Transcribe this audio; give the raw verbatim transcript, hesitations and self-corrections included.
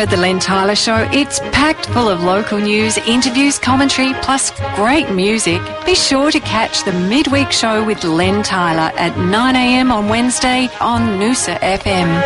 heard The Len Tyler Show? It's packed full of local news, interviews, commentary, plus great music. Be sure to catch the midweek show with Len Tyler at nine a m on Wednesday on Noosa F M.